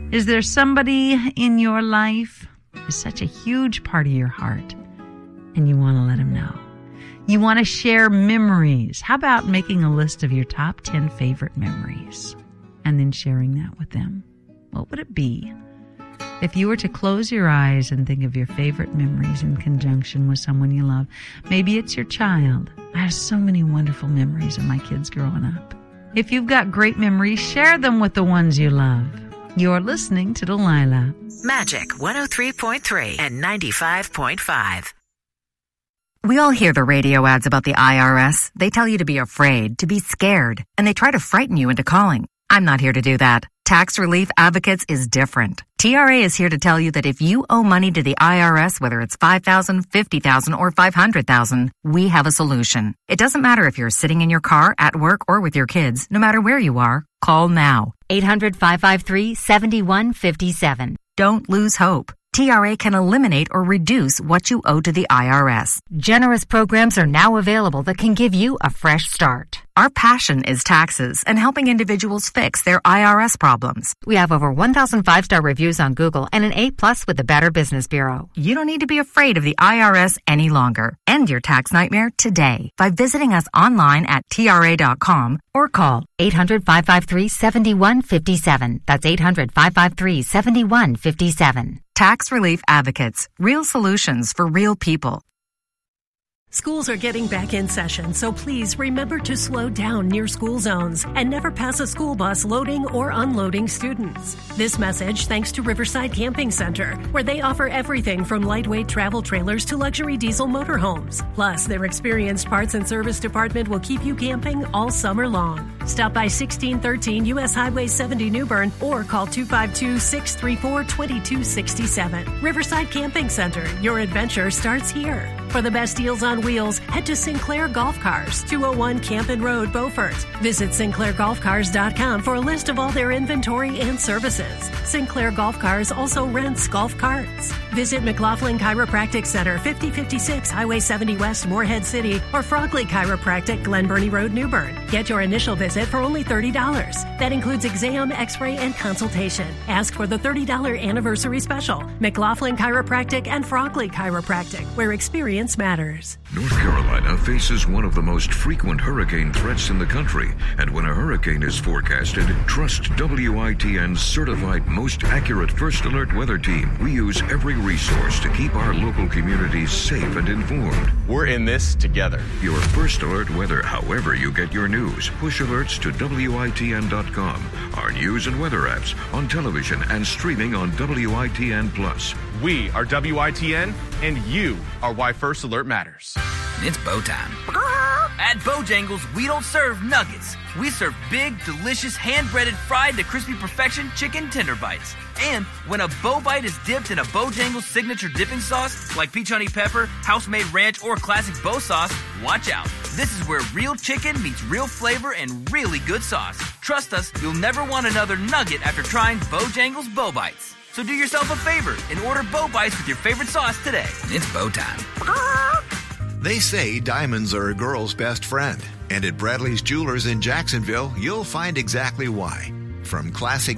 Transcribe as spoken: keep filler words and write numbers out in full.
Is there somebody in your life who's such a huge part of your heart and you want to let them know? You want to share memories. How about making a list of your top ten favorite memories and then sharing that with them? What would it be if you were to close your eyes and think of your favorite memories in conjunction with someone you love? Maybe it's your child. I have so many wonderful memories of my kids growing up. If you've got great memories, share them with the ones you love. You're listening to Delilah. Magic one oh three point three and ninety-five point five. We all hear the radio ads about the I R S. They tell you to be afraid, to be scared, and they try to frighten you into calling. I'm not here to do that. Tax Relief Advocates is different. T R A is here to tell you that if you owe money to the I R S, whether it's five thousand dollars, fifty thousand dollars, or five hundred thousand dollars, we have a solution. It doesn't matter if you're sitting in your car, at work, or with your kids. No matter where you are, call now. eight hundred, five five three, seven one five seven. Don't lose hope. T R A can eliminate or reduce what you owe to the I R S. Generous programs are now available that can give you a fresh start. Our passion is taxes and helping individuals fix their I R S problems. We have over one thousand five-star reviews on Google and an A plus with the Better Business Bureau. You don't need to be afraid of the I R S any longer. End your tax nightmare today by visiting us online at T R A dot com or call eight hundred, five five three, seven one five seven. That's eight hundred, five five three, seven one five seven. Tax Relief Advocates. Real solutions for real people. Schools are getting back in session, so please remember to slow down near school zones and never pass a school bus loading or unloading students. This message thanks to Riverside Camping Center, where they offer everything from lightweight travel trailers to luxury diesel motorhomes. Plus, their experienced parts and service department will keep you camping all summer long. Stop by sixteen thirteen U S Highway seventy New Bern or call two five two, six three four, two two six seven. Riverside Camping Center, your adventure starts here. For the best deals on wheels, head to Sinclair Golf Cars, two oh one Campin Road, Beaufort. Visit Sinclair Golf Cars dot com for a list of all their inventory and services. Sinclair Golf Cars also rents golf carts. Visit McLaughlin Chiropractic Center, fifty fifty-six Highway seventy West, Morehead City, or Frogley Chiropractic, Glen Burnie Road, New Bern. Get your initial visit for only thirty dollars. That includes exam, x-ray, and consultation. Ask for the thirty dollars anniversary special. McLaughlin Chiropractic and Frogley Chiropractic, where experience matters. North Carolina faces one of the most frequent hurricane threats in the country, and when a hurricane is forecasted, trust W I T N's certified most accurate First Alert weather team. We use every resource to keep our local communities safe and informed. We're in this together. Your First Alert weather, however you get your news. Push alerts to W I T N dot com, our news and weather apps, on television and streaming on W I T N Plus. We are W I T N, and you are why First Alert matters. It's bow time. At Bojangles, we don't serve nuggets. We serve big, delicious, hand-breaded, fried to crispy perfection chicken tender bites. And when a bow bite is dipped in a Bojangles signature dipping sauce, like peach honey pepper, house-made ranch, or classic bow sauce, watch out. This is where real chicken meets real flavor and really good sauce. Trust us, you'll never want another nugget after trying Bojangles Bow Bites. So do yourself a favor and order Bow Bites with your favorite sauce today. It's bow time. They say diamonds are a girl's best friend. And at Bradley's Jewelers in Jacksonville, you'll find exactly why. From classic